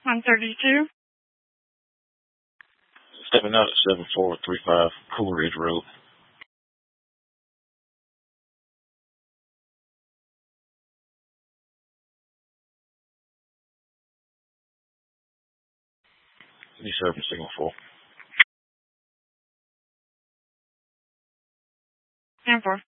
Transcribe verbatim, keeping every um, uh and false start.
one thirty-two. Stepping out at seven four three five Cool Ridge Road. Any serving signal four. ten four.